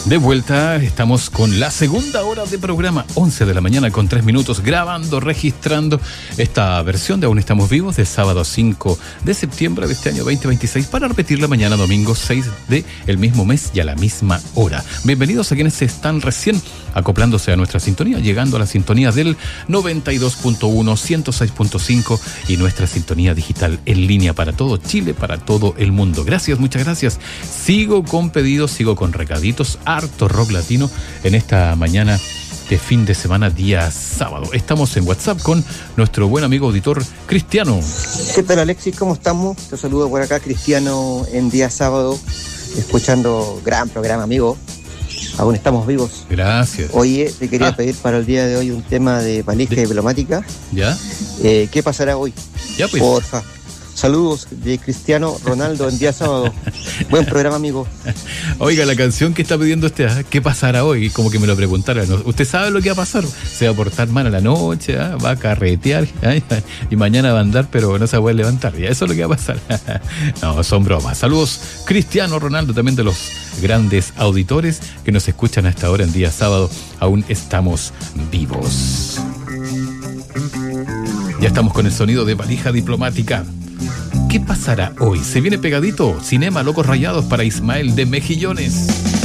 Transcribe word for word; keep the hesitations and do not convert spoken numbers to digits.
De vuelta, estamos con la segunda hora de programa, once de la mañana con tres minutos, grabando, registrando esta versión de Aún Estamos Vivos, de sábado cinco de septiembre de este año veinte veintiséis, para repetirla mañana domingo seis de el mismo mes y a la misma hora. Bienvenidos a quienes se están recién acoplándose a nuestra sintonía, llegando a la sintonía del noventa y dos punto uno, ciento seis punto cinco y nuestra sintonía digital en línea para todo Chile, para todo el mundo. Gracias, muchas gracias. Sigo con pedidos, sigo con recaditos, harto rock latino en esta mañana de fin de semana, día sábado. Estamos en WhatsApp con nuestro buen amigo auditor Cristiano. ¿Qué tal, Alexis? ¿Cómo estamos? Te saludo por acá, Cristiano, en día sábado, escuchando gran programa, amigo. Aún estamos vivos. Gracias. Oye, te quería ah. pedir para el día de hoy un tema de valija de... diplomática. ¿Ya? Eh, ¿Qué pasará hoy? Ya, pues. Porfa. Saludos de Cristiano Ronaldo en día sábado. Buen programa, amigo. Oiga, la canción que está pidiendo usted, ¿qué pasará hoy? Como que me lo preguntara. ¿Usted sabe lo que va a pasar? Se va a portar mal a la noche, ¿eh? Va a carretear, ¿eh? Y mañana va a andar, pero no se va a poder levantar. Ya, eso es lo que va a pasar. No, son bromas. Saludos, Cristiano Ronaldo, también de los grandes auditores que nos escuchan a esta hora en día sábado. Aún estamos vivos. Ya estamos con el sonido de valija diplomática. ¿Qué pasará hoy? Se viene pegadito. Cinema Locos Rayados para Ismael de Mejillones.